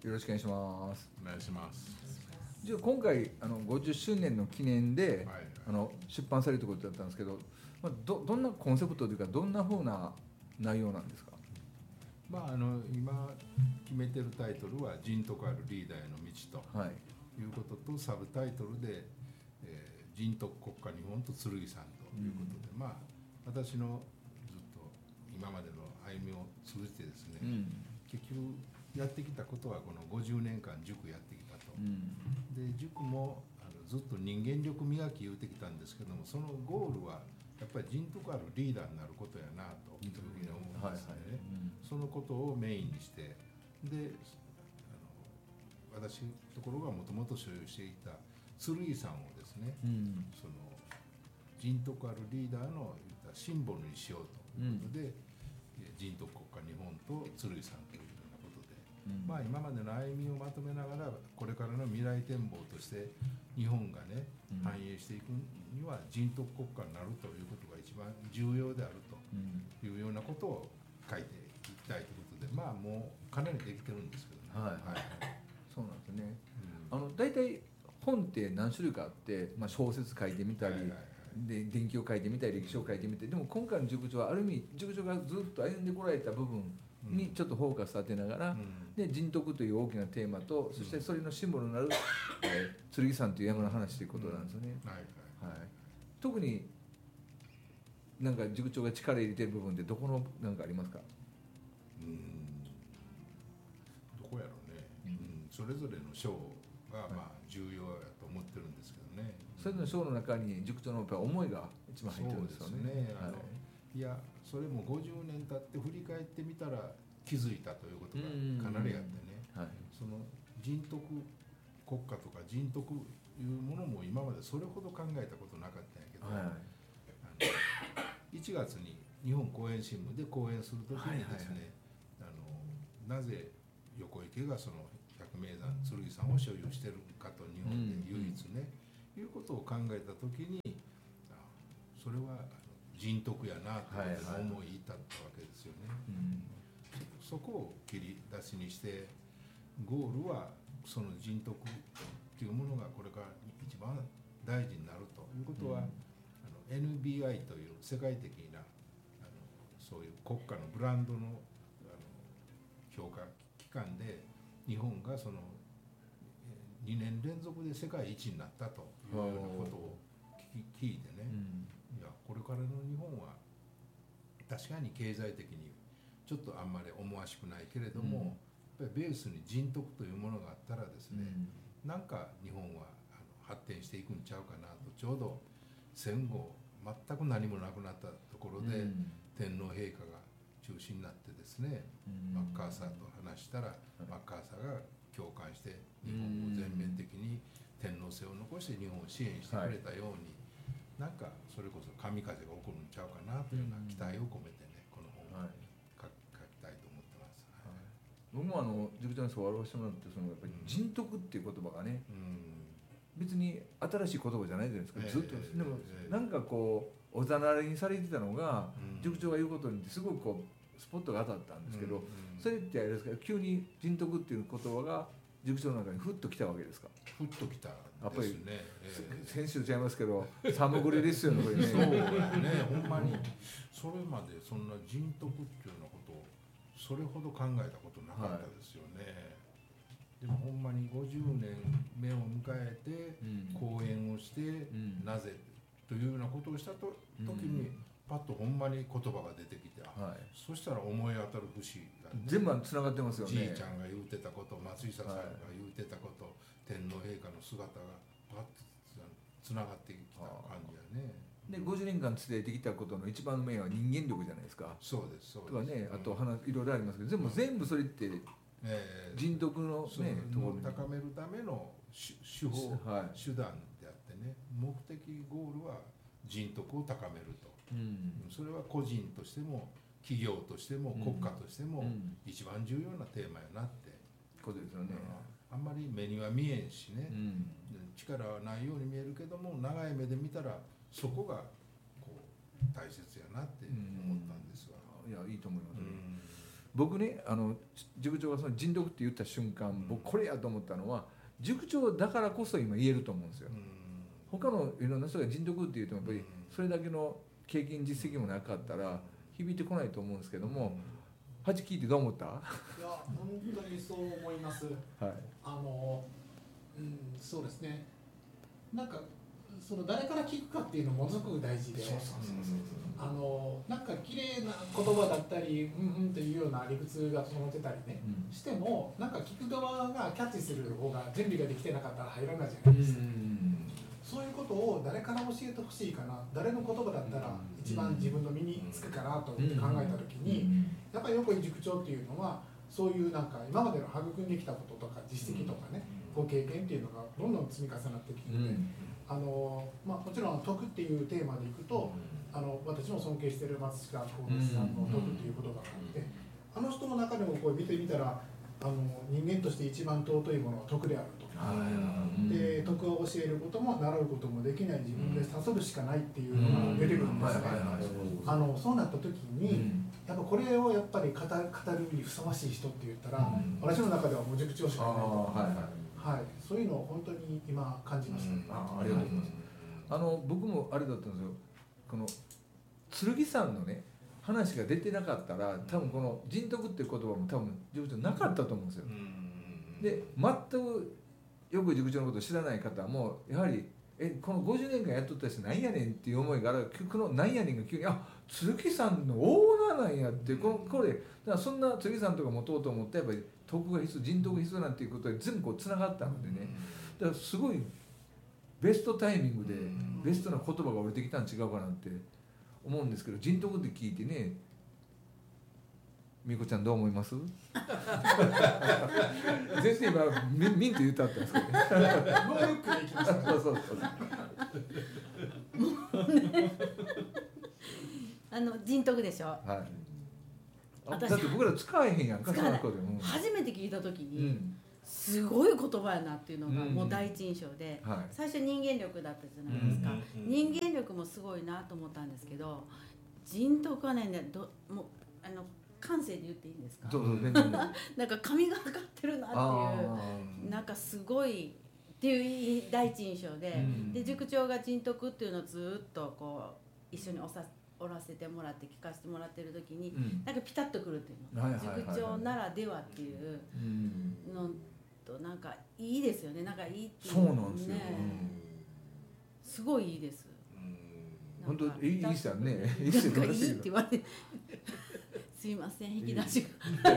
よろしくお願いします。 お願いします。 じゃあ今回50周年の記念で、 はい出版されるということだったんですけど、どんなコンセプトというかどんな風な内容なんですか？ 今決めてるタイトルは人徳あるリーダーへの道と、 はい、 いうこととサブタイトルで、人徳国家日本と剣さんということで、私のずっと今までの歩みを通じてですね、結局やってきたことはこの50年間塾やってきたと、で塾もずっと人間力磨き言うてきたんですけども、そのゴールはやっぱり人徳あるリーダーになることやなというふうに思うんですね。そのことをメインにして、で私のところがもともと所有していた剣さんをですね、その人徳あるリーダーのシンボルにしようということで、人徳国家日本と剣さんというようなことで、今までの歩みをまとめながらこれからの未来展望として日本がね、繁栄していくには人徳国家になるということが一番重要であるというようなことを書いていきたいということで、もうかなりできてるんですけどね。 そうなんですね。大体本って何種類かあって、小説書いてみたり、で伝記を書いてみたり歴史を書いてみて、でも今回の塾長はある意味塾長がずっと歩んでこられた部分にちょっとフォーカス当てながら、で人徳という大きなテーマと、そしてそれのシンボルになる、剣山という山の話ということなんですよね。特になんか塾長が力入れてる部分ってどこのなんかありますか？ どこやろうね、それぞれの章が重要やと思ってるんですけどね。 それぞれの章の中に塾長のやっぱり思いが一番入ってるんですよね。 いや、それも50年経って振り返ってみたら気づいたということがかなりあってね、その人徳国家とか人徳いうものも今までそれほど考えたことなかったんやけど、1月に日本講演新聞で講演するときにですね、なぜ横池がその百名山剣さんを所有してるかと、日本で唯一ね、いうことを考えたときに、それは人徳やなという思い至ったわけですよね。そこを切り出しにして、ゴールはその人徳というものがこれから一番大事になるということは、NBI という世界的なそういう国家のブランドの評価機関で、日本がその2年連続で世界一になったというようなことを聞いてね、いやこれからの日本は確かに経済的にちょっとあんまり思わしくないけれども、やっぱりベースに人徳というものがあったらですね、なんか日本は発展していくんちゃうかなと。ちょうど戦後全く何もなくなったところで、天皇陛下が中心になってですね、マッカーサーと話したら、マッカーサーが共感して日本を全面的に天皇制を残して日本を支援してくれたように、なんかそれこそ神風が起こるんちゃうかなというような期待を込めてね、この本を書きたいと思ってます。 僕も塾長にそう表してもらって、やっぱり人徳っていう言葉がね、別に新しい言葉じゃないじゃないですか。ずっとでもなんかこうおざなりにされてたのが、塾長が言うことにすごくこうスポットが当たったんですけど、それってあれですか、急に人徳っていう言葉が塾長の中にふっときたわけですか？ ふっときたですね。 先週ちゃいますけど、寒ぐりですよね、これね。 そうやね、ほんまにそれまでそんな人徳っていうようなことをそれほど考えたことなかったですよね。でもほんまに50年目を迎えて講演をして、なぜというようなことをした時にパッとほんまに言葉が出てきて、そしたら思い当たる節が、 全部つながってますよね。 じいちゃんが言うてたこと、松下さんが言うてたこと、天皇陛下の姿がパッとつながってきた感じやね。 で50年間伝えてきたことの一番のメインは人間力じゃないですか。 そうですそうです。 とかね、あといろいろありますけど、全部それって人徳のね、 ところを高めるための手法、手段であってね、目的ゴールは人徳を高めると。それは個人としても企業としても国家としても一番重要なテーマやなってことですよね。 あんまり目には見えんしね、力はないように見えるけども、長い目で見たらそこがこう大切やなって思ったんですわ。 いや、いいと思いますね。 僕ね塾長がその人徳って言った瞬間、僕これやと思ったのは塾長だからこそ今言えると思うんですよ。他のいろんな人が人徳って言ってもやっぱりそれだけの経験実績もなかったら響いてこないと思うんですけども、ハチ聞いてどう思った？いや本当にそう思います。 はい。 そうですね。なんかその誰から聞くかっていうのものすごく大事で、なんか綺麗な言葉だったりというような理屈が整ってたりね、してもなんか聞く側がキャッチする方が準備ができてなかったら入らないじゃないですか。そういうことを誰から教えてほしいかな、誰の言葉だったら一番自分の身につくかなと思って考えた時に、やっぱり横井塾長っていうのはそういうなんか今までの育んできたこととか実績とかね、ご経験っていうのがどんどん積み重なってきて、もちろん徳っていうテーマでいくと、私も尊敬している松下幸之さんの徳っていうことがあって、あの人の中でもこう見てみたら人間として一番尊いものは徳であると。で徳を教えることも習うこともできない自分で悟るしかないっていうのが出てくるんですね。そうなった時にやっぱこれをやっぱり語るにふさわしい人って言ったら、私の中ではもう塾長しかいないと。そういうのを本当に今感じました。 ありがとうございます。僕もあれだったんですよ。この剣さんのね話が出てなかったら多分この人徳っていう言葉も多分塾長なかったと思うんですよ。で全くよく塾長のことを知らない方もやはりこの50年間やっとった人なんやねんっていう思いがある。このなんやねんが急に剣さんのオーナーなんやってこれだからそんな剣さんとか持とうと思ってやっぱり徳が必須人徳が必須なんていうことで全部こうつながったのでね、だからすごいベストタイミングでベストな言葉が降りてきたん違うかなって思うんですけど、人徳って聞いてね、みこちゃんどう思います？全然今ミンと言ったんですけどね。 ノールックでいきましたね。 そう人徳でしょ。 はい。だって僕ら使えへんやんか。 初めて聞いた時に、すごい言葉やなっていうのがもう第一印象で、最初人間力だったじゃないですか。人間力もすごいなと思ったんですけど、人徳はね、もう感性で言っていいんですか？なんか神がかってるなっていう、なんかすごいっていう第一印象で、で塾長が人徳っていうのをずっとこう一緒におらせてもらって聞かせてもらってる時に、なんかピタッとくるっていうの、塾長ならではっていうのとなんかいいですよね。なんかいいっていうそうなんですよ。 すごいいいです。 本当いいですよね。 いいって言われて。すいません、引き出し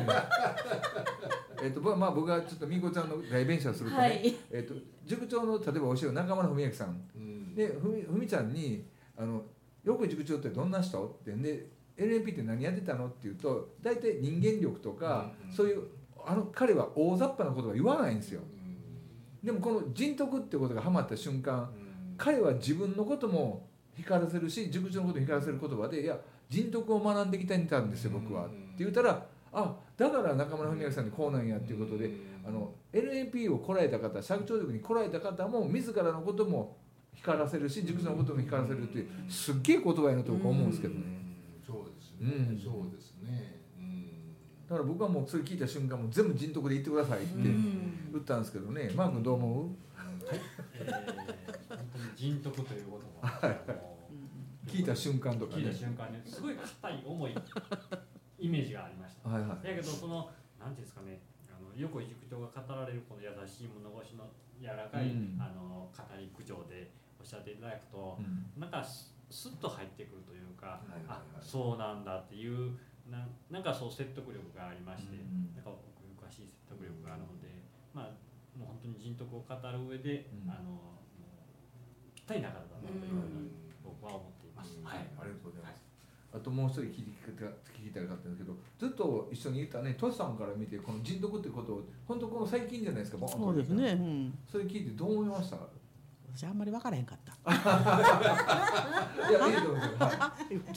が。僕がちょっとみこちゃんの代弁者をするとね、塾長の例えば教える中村文明さんで、ふみちゃんによく塾長ってどんな人ってで LNP って何やってたのって言うと大体人間力とかそういう彼は大雑把なことは言わないんですよ。でもこの人徳ってことがハマった瞬間、彼は自分のことも光らせるし塾長のことを光らせる言葉で、いや人徳を学んできたんですよ僕はって言ったら、だから中村文明さんにこうなんやっていうことで、LNP を来られた方、社長塾に来られた方も自らのことも光らせるし塾長のことも光らせるっていうすっげえ言葉やなと僕は思うんですけどね。 そうですね。そうですね。 だから僕はもうそれ聞いた瞬間も全部人徳で言ってくださいって言ったんですけどね。マー君どう思う？ はい。本当に人徳ということも聞いた瞬間とかね。 聞いた瞬間にすごい硬い重いイメージがありました。だけどそのなんていうんですかね、横井塾長が語られるこの優しい物腰の柔らかい、語り口調でおっしゃっていただくと、なんかスッと入ってくるというか、そうなんだっていうなんかそう説得力がありまして、なんか奥ゆかしい説得力があるので、もう本当に人徳を語る上で、ぴったりな方だなというふうに僕は思っています。 はい、ありがとうございます。あともう一人聞きたかったんですけど、ずっと一緒にいたねトシさんから見てこの人徳ってことを本当この最近じゃないですか。 そうですね。 それ聞いてどう思いました？ 私あんまり分からへんかった。 いやいいと思います。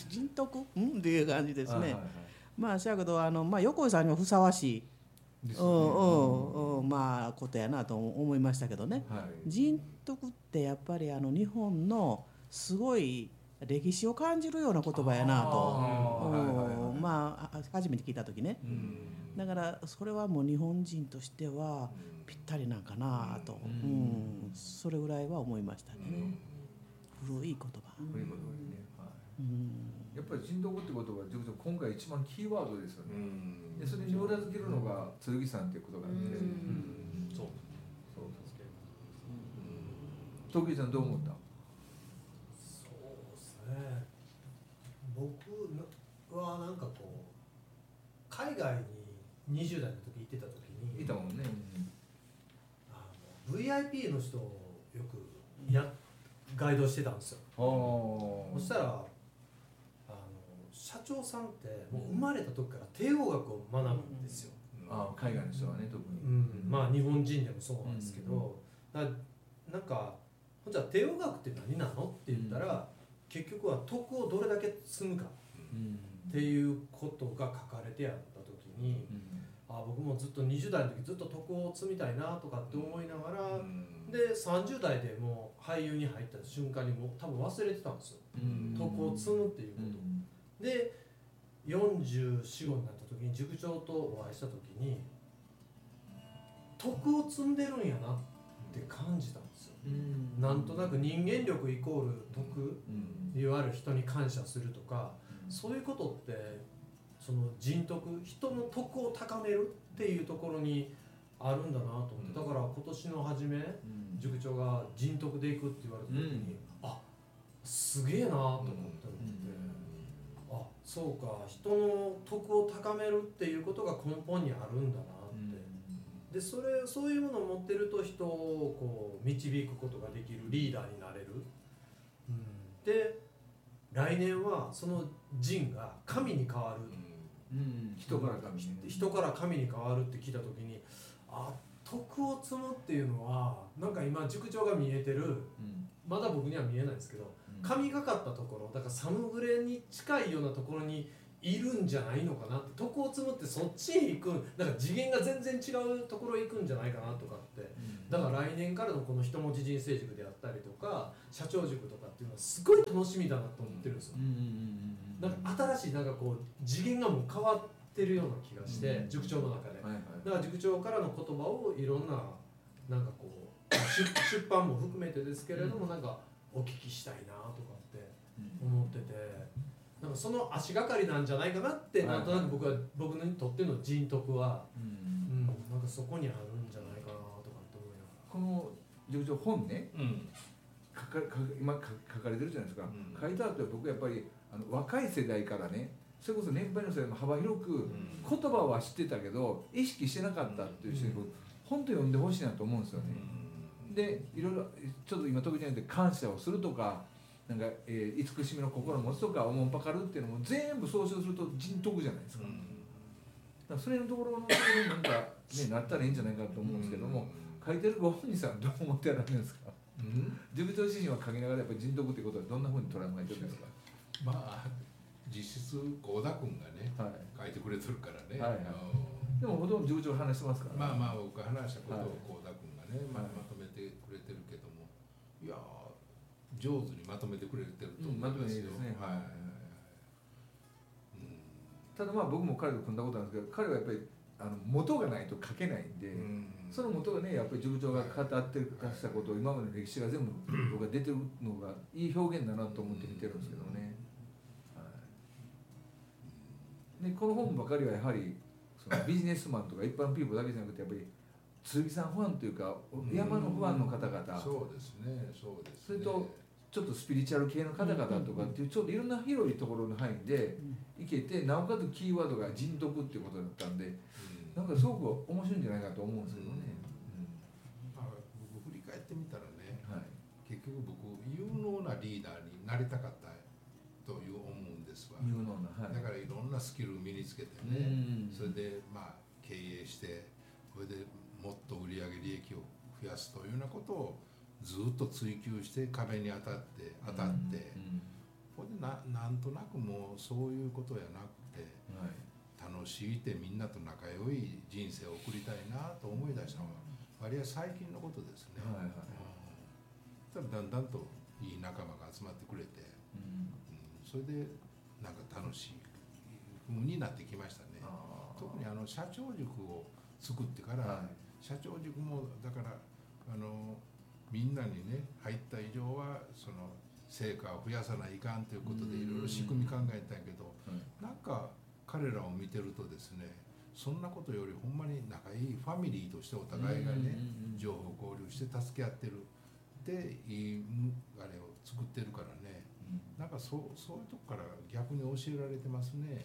人徳っていう感じですね。しやけど横井さんにもふさわしいことやなと思いましたけどね。人徳ってやっぱり日本のすごい歴史を感じるような言葉やなと、 まあ初めて聞いた時ね、だからそれはもう日本人としてはぴったりなんかなと、それぐらいは思いましたね。古い言葉。 古い言葉ね。やっぱり人徳って言葉は今回一番キーワードですよね。でそれに裏付けるのが剣さんっていうことがあって、そう剣さんどう思った？ そうですね。僕はなんかこう海外に20代の時行ってた時にいたもんね。 VIP の人をよくガイドしてたんですよ。そしたら社長さんってもう生まれた時から帝王学を学ぶんですよ。 海外の人はね特に。 まあ日本人でもそうなんですけど、なんかじゃあ帝王学って何なのって言ったら、結局は徳をどれだけ積むかっていうことが書かれてあった時に、僕もずっと20代の時ずっと徳を積みたいなとかって思いながら、で30代でもう俳優に入った瞬間にもう多分忘れてたんですよ、徳を積むっていうこと、で44、5になった時に塾長とお会いした時に徳を積んでるんやなって感じたんですよ。なんとなく人間力イコール徳、いわゆる人に感謝するとか、そういうことってその人徳、人の徳を高めるっていうところにあるんだなと思って、だから今年の初め、塾長が人徳でいくって言われた時に、すげえなと思って、そうか、人の徳を高めるっていうことが根本にあるんだなって、でそういうものを持ってると人をこう導くことができるリーダーになれる、で来年はその人が神に変わる、人から神に変わるって聞いた時に、徳を積むっていうのはなんか今塾長が見えてる、まだ僕には見えないですけど、神がかったところだからサムグレに近いようなところにいるんじゃないのかなって、徳を積むってそっちへ行く、だから次元が全然違うところへ行くんじゃないかなとかって、だから来年からのこの一文字人生塾であったりとか社長塾とかっていうのはすごい楽しみだなと思ってるんですよ。なんか新しいなんかこう次元がもう変わってるような気がして、塾長の中で、だから塾長からの言葉をいろんななんかこう出版も含めてですけれども、なんかお聞きしたいなとかって思ってて、なんかその足がかりなんじゃないかなって、なんとなく僕にとっての人徳は、なんかそこにあるんじゃないかなとかって思いながら、 この塾長本ね、今書かれてるじゃないですか、書いた後は僕やっぱり若い世代からね、それこそ年配の世代も幅広く言葉は知ってたけど意識してなかったっていう人に本当読んでほしいなと思うんですよね。でいろいろちょっと今特に言って感謝をするとか、なんか慈しみの心を持つとか、おもんぱかるっていうのも全部総称すると人徳じゃないですか。だからそれのところのところになんか、ね、なったらいいんじゃないかと思うんですけども、書いてるご本人さんどう思ってやられるんですか？塾長自身は書きながらやっぱり人徳っていうことはどんなふうに捉えてるんですか？ まあ実質幸田君がね、書いてくれてるからね。 でもほとんど塾長話してますから、 ね。まあ僕が話したことを幸田君がね、まとめてくれてるけども、いや上手にまとめてくれてると思いますよ。 ただまあ僕も彼と組んだことなんですけど、彼はやっぱり元がないと書けないんで、その元がねやっぱり塾長が語って出したことを今までの歴史が全部僕が出てるのがいい表現だなと思って見てるんですけどね。でこの本ばかりはやはりそのビジネスマンとか一般ピーポーだけじゃなくて、やっぱり剣さんファンというか山のファンの方々、 そうですね、そうですね。 それとちょっとスピリチュアル系の方々とかっていうちょっといろんな広いところの範囲でいけて、なおかつキーワードが人徳っていうことだったんで、なんかすごく面白いんじゃないかと思うんですけどね。 僕振り返ってみたらね、結局僕有能なリーダーになりたかったという思うんですわ。 有能な、 だからいろんなスキルを身につけてね、それでまあ経営して、これでもっと売上利益を増やすというようなことをずっと追求して壁に当たって、これでなんとなくもうそういうことやなくて、楽しいてみんなと仲良い人生を送りたいなと思い出したのが割合最近のことですね。だんだんといい仲間が集まってくれて、それでなんか楽しいになってきましたね。特に社長塾を作ってから、社長塾もだからみんなにね入った以上はその成果を増やさないかんということでいろいろ仕組み考えたんやけど、なんか彼らを見てるとですね、そんなことよりほんまに仲いいファミリーとしてお互いがね情報交流して助け合ってるでいいあれを作ってるからね、なんかそういうとこから逆に教えられてますね。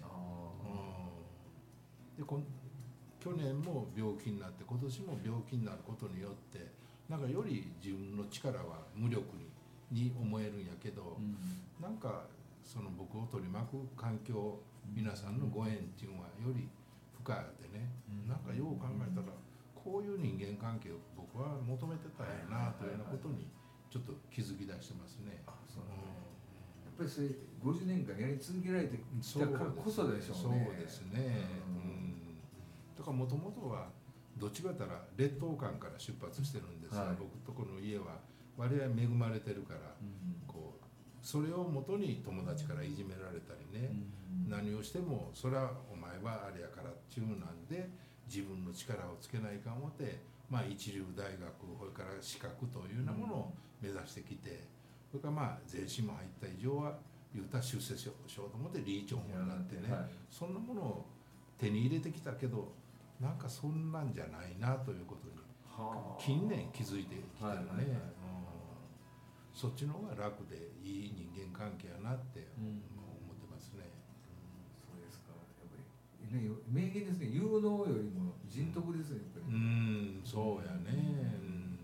で去年も病気になって今年も病気になることによってなんかより自分の力は無力に思えるんやけど、なんかその僕を取り巻く環境、皆さんのご縁っていうのはより深いでね、なんかよう考えたらこういう人間関係を僕は求めてたんやなというようなことにちょっと気づき出してますね。 やっぱりそれ50年間やり続けられてきたからこそでしょうね。 そうですね。だからもともとはどっちかというと劣等感から出発してるんですが、僕とこの家は割合恵まれてるから、こうそれをもとに友達からいじめられたりね、何をしてもそれはお前はあれやからっていうなんで自分の力をつけないか思って、一流大学それから資格というようなものを目指してきて、それから税資も入った以上は言うたら出世しようと思って理事長になってね、そんなものを手に入れてきたけどなんかそんなんじゃないなということに近年気づいてきてるね。そっちの方が楽でいい人間関係やなって思ってますね。 そうですか。やっぱり名言ですね。有能よりも人徳ですね。やっぱり。 そうやね。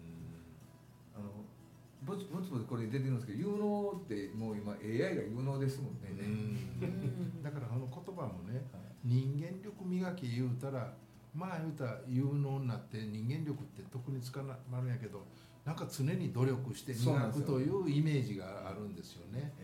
ぼちぼちこれ出てるんですけど、有能ってもう今 AI が有能ですもんね。 だから言葉もね、人間力磨き言うたら言うたら有能になって人間力って特につかまるんやけど、なんか常に努力して磨くというイメージがあるんですよね。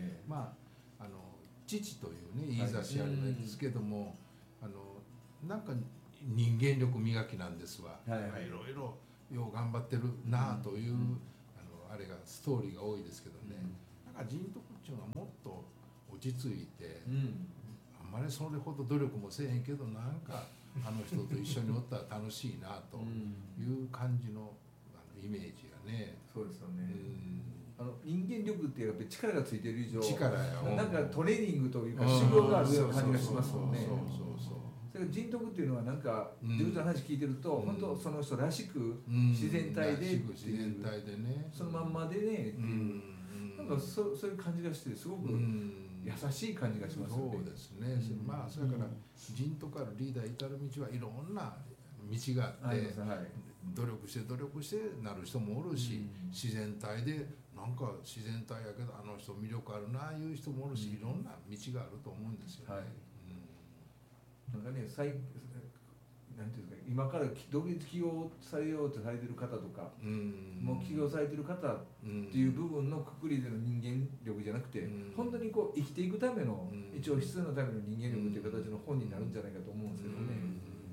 父というね言い差しあるんですけども、なんか人間力磨きなんですわ。いろいろよう頑張ってるなという、あれがストーリーが多いですけどね、なんか人徳っていうのはもっと落ち着いて、あんまりそれほど努力もせえへんけど、なんか人と一緒におったら楽しいなという感じのイメージがね。 そうですよね。人間力ってやっぱり力がついてる以上、 力やなんかトレーニングというか修行があるような感じがしますよね。それから人徳っていうのはなんか自分の話聞いてると、本当その人らしく自然体でっていう、そのまんまでねっていう、なんかそういう感じがしてすごく優しい感じがしますよね。 そうですね。それから人徳あるリーダー至る道はいろんな道があって、努力してなる人もおるし、自然体でなんか自然体やけど人魅力あるないう人もおるし、いろんな道があると思うんですよね。 なんかね、なんていうんですか、今から独立起業されようとされてる方とか、もう起業されてる方っていう部分のくくりでの人間力じゃなくて、本当にこう生きていくための、一応必要なための人間力という形の本になるんじゃないかと思うんですけどね。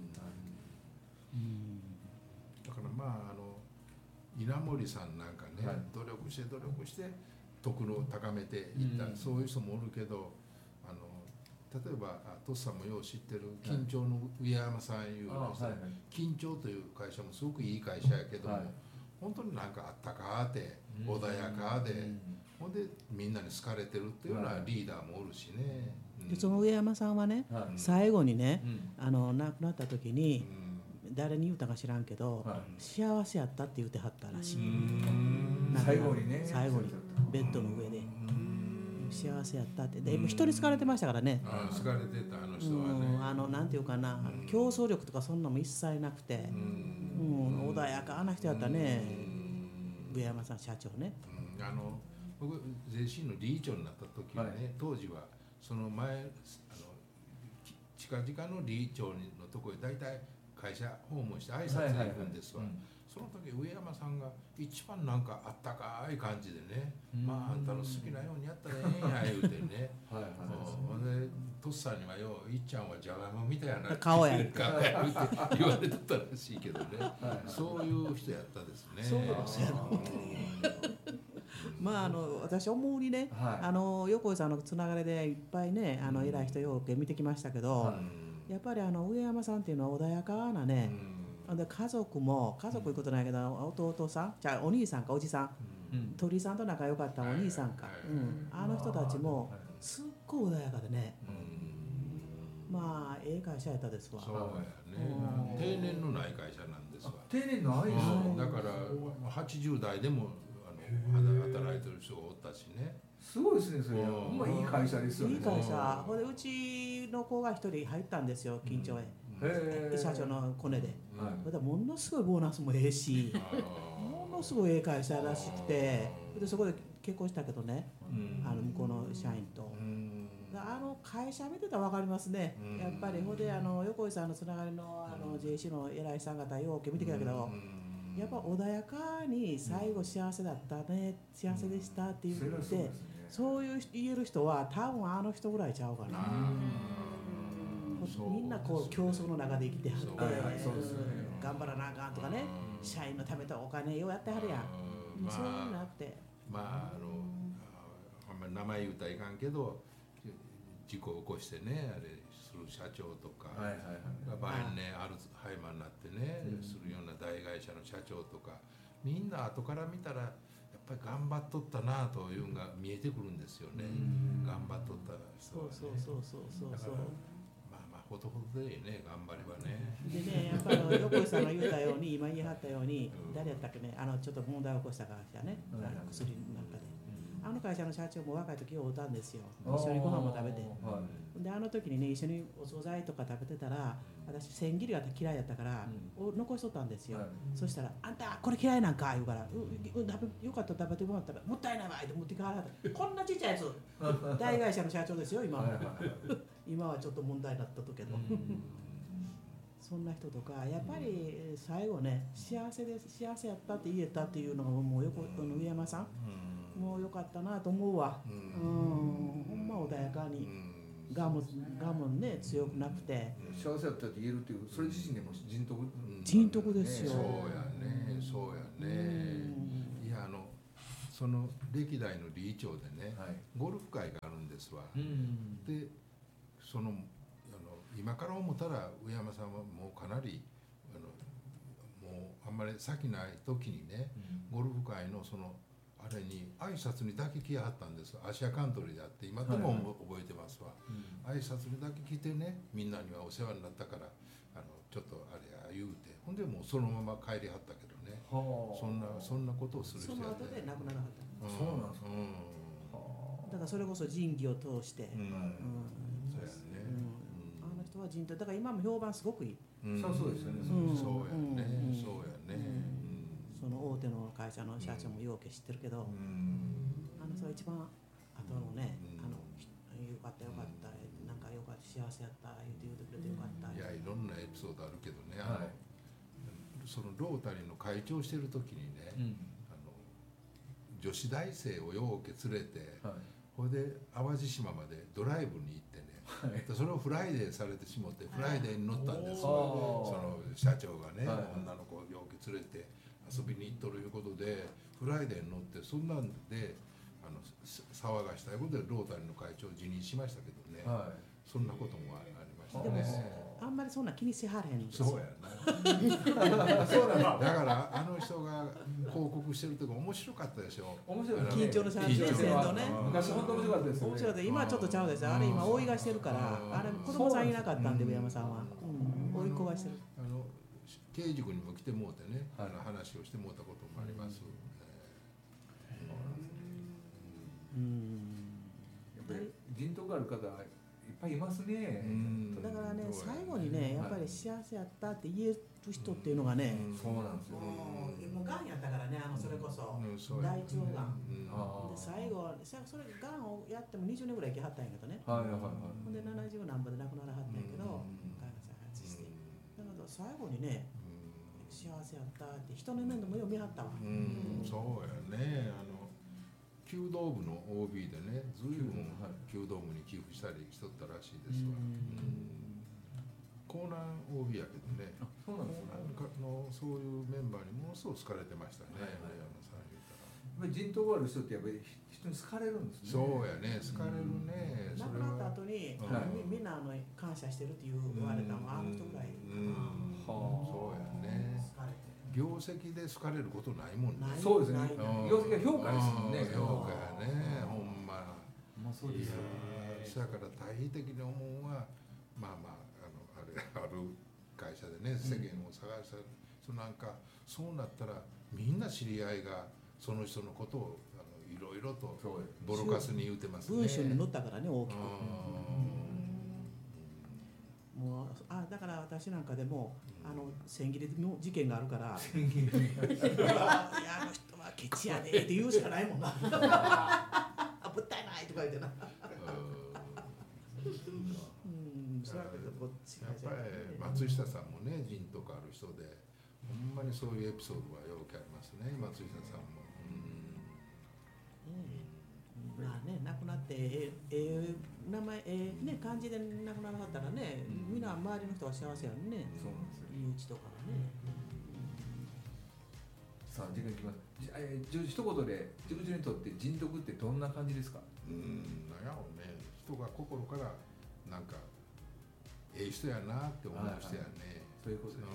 だから稲森さんなんかね、努力して徳を高めていった、そういう人もおるけど、例えばトスさんもよう知ってる緊張の上山さんいうのですね、緊張という会社もすごくいい会社やけども、本当になんかあったかで穏やかで、ほんでみんなに好かれてるっていうようなリーダーもおるしね。 でその上山さんはね、最後にね、亡くなった時に、誰に言うたか知らんけど、幸せやったって言ってはったらしい。 最後にね、 最後にベッドの上で幸せやったって。でもう一人疲れてましたからね。 疲れてた人はね。 なんていうかな、競争力とかそんなも一切なくて、穏やかな人やったね、上山さん社長ね。 僕税審の理事長になった時はね、当時はその前近々の理事長のところへ大体会社訪問して挨拶に行くんですわ。その時上山さんが一番なんかあったかい感じでね、あんたの好きなようにやったらええんや言うてね。でトスさんにはよ、いっちゃんはじゃがいもみたいな顔やるって言われてたらしいけどね。そういう人やったですね。 そうですよ。 まあ私思うにね、横井さんのつながりでいっぱいね偉い人よく見てきましたけど、やっぱり上山さんっていうのは穏やかなね、で家族いうことないけど弟さんじゃあお兄さんかおじさん、鳥さんと仲良かったお兄さんか、あの人たちもすっごい穏やかでね、まあええ会社やったですわ。 そうやね、定年のない会社なんですわ。 定年ないですよ。だから80代でも働いてる人がおったしね。 すごいですね、それ。ほんまいい会社ですよね。 いい会社。ほんでうちの子が一人入ったんですよ、近所へ。社長のコネで。だものすごいボーナスもええし、ものすごいええ会社らしくて、でそこで結婚したけどね、向こうの社員と。会社見てたら分かりますね。やっぱりほんで横井さんのつながりのJC の偉いさん方よく見てきたけど。やっぱ穏やかに最後幸せだったね、幸せでしたって言って、そういう言える人は多分あの人ぐらいちゃうかな。みんなこう競争の中で生きてはって、頑張らなあかんとかね、社員のためとお金ようやってはるやん。そういうのなくて。 まああんまり名前言うたらいかんけど、事故を起こしてねあれする社長とかが晩年アルツハイマーになってね、するような大会社の社長とか、みんな後から見たらやっぱり頑張っとったなというのが見えてくるんですよね。頑張っとった人はね。だからまあほどほどでね、頑張ればね。 でね、やっぱり横井さんが言ったように、今言いはったように、誰やったっけね、ちょっと問題を起こした会社ね、薬なんかで。あの会社の社長も若い時よう会ったんですよ。一緒にご飯も食べて。であの時にね、一緒にお惣菜とか食べてたら、私千切りが嫌いやったから、残しとったんですよ。そしたら「あんたこれ嫌いなんか?」言うから「よかったら食べてもらったらもったいないわ」って持って帰らはった。こんなちっちゃいやつ大会社の社長ですよ今は。今はちょっと問題になったけど。そんな人とかやっぱり最後ね、幸せやったって言えたっていうのがもう上山さんもうよかったなと思うわ。ほんま穏やかに我もね強くなくて幸せやったって言えるっていう、それ自身でも人徳ですよ。 そうやね。いやその歴代の理事長でね、ゴルフ会があるんですわ。で今から思ったら上山さんはもうかなりもうあんまり先ない時にね、ゴルフ会のあれに挨拶にだけ来はったんです。アジアカントリーであって今でも覚えてますわ。挨拶にだけ来てね、みんなにはお世話になったからちょっとあれや言うて、ほんでもうそのまま帰りはったけどね。そんなことをする人やね。その後で亡くならはった。 そうなんですか。 だからそれこそ仁義を通して。 そうやね。 だから今も評判すごくいい。 そうですよね。 そうやね。 その大手の会社の社長もようけ知ってるけど、それ一番後のね、よかったなんかよかった幸せやった言ってくれてよかった。 いやいろんなエピソードあるけどね、そのロータリーの会長してる時にね、女子大生をようけ連れて、それで淡路島までドライブに行ってね、それをフライデーされてしもってフライデーに乗ったんですよ。その社長がね、女の子をようけ連れて遊びに行っとるいうことでフライデーに乗って、そんなんで騒がしたいことでロータリーの会長を辞任しましたけどね、そんなこともありましたね。 あんまりそんな気にしはれへん。 そうやな。だから人が報告してるとこ面白かったでしょ。 面白い。 緊張の社長ね。 昔本当面白かったですよね。 面白かった。今はちょっとちゃうです。あれ今追いがしてるから、あれ子供さんいなかったんで上山さんは。追い子がしてる。 刑塾にも来てもうてね、話をしてもうたこともあります。 やっぱり人徳ある方いっぱいいますね。 だからね、最後にね、やっぱり幸せやったって言える人っていうのがね、 そうなんですよ。 もうがんやったからね、それこそ大腸がんで最後それがんをやっても20年ぐらい生きはったんやけどね。ほんで70何歩で亡くならはったんやけど、がんが再発して、だけど最後にね、幸せやったって人の面倒もよう見はったわ。 そうやね。弓道部の OB でね、ずいぶん弓道部に寄付したりしとったらしいですわ。江南 OB やけどね、そういうメンバーにものすごく好かれてましたね、上山さん言ったら。 ぱり人徳がある人ってやっぱり人に好かれるんですね。 そうやね、好かれるね。 亡くなった後にみんな感謝してるって言われたのはあの人ぐらいかな。 そうやね。業績で好かれることないもんね。 そうですね。業績は評価ですもんね。 評価やね、ほんま。 まあそうですよね。だから対比的に思うは、まあある会社でね、世間を探した、なんかそうなったらみんな知り合いがその人のことをいろいろとボロカスに言うてますね。 文章に載ったからね、大きく。もうだから私なんかでも千切りの事件があるから「いやあの人はケチやで」って言うしかないもんな。ぶったいないとか言ってな。 やっぱり松下さんもね、人徳ある人でほんまにそういうエピソードはよくありますね、松下さんも。 まあね、亡くなって名前ね、漢字で亡くならはったらね、みんな周りの人は幸せやんね。 そうなんですよ。 身内とかね。 さあ時間いきます。一言で塾長にとって人徳ってどんな感じですか？ なんやろうね、人が心からなんか人やなって思う人やね。 そういうことですね。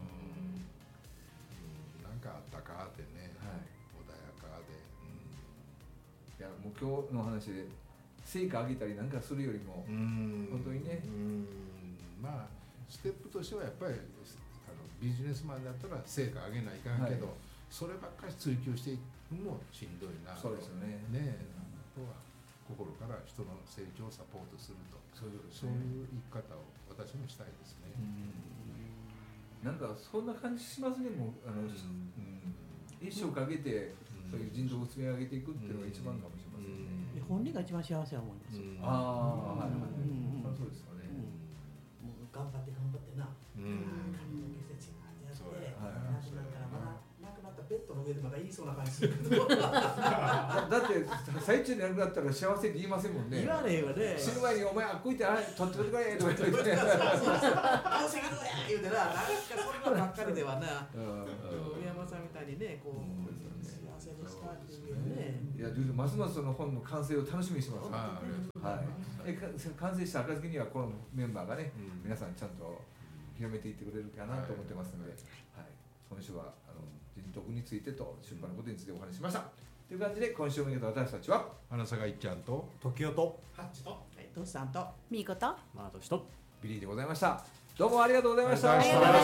なんかあったかってね、穏やかで。 いやもう今日の話で成果上げたりなんかするよりも本当にね。 まあステップとしてはやっぱりビジネスマンだったら成果上げないかんけど、そればっかり追求していくのもしんどいなと。 そうですよね。 あとは心から人の成長をサポートすると、そういう生き方を私もしたいですね。 なんかそんな感じしますね。もう一生かけてそういう人徳を積み上げていくっていうのが一番かもしれませんね。 本人が一番幸せは思いますよ。 そうですよね。 もう頑張ってな。ベッドの上でまだ言いそうな感じするけどだって最中に亡くなったら幸せって言いませんもんね。 言われへんよね。 死ぬ前にお前こういって取ってくれとか言ってどうせがどうや言うてな、なんかそればっかりではな宮山さんみたいにね、こう幸せにしたっていうね。 いやますますその本の完成を楽しみにしてます。完成した暁にはこのメンバーがね、皆さんちゃんと広めていってくれるかなと思ってますので、今週は人徳についてと出版のことについてお話ししましたという感じで、今週も私たちは花坂いっちゃんと時代とハッチとトシさんとみーことマートシとビリーでございました。どうもありがとうございました。